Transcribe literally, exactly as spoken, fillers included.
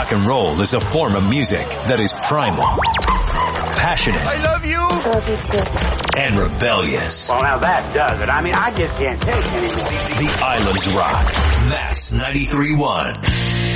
Rock and roll is a form of music that is primal, passionate, I love you, and rebellious. Well, now that does it. I mean, I just can't take it anymore. The Islands Rock. Mass ninety-three point one.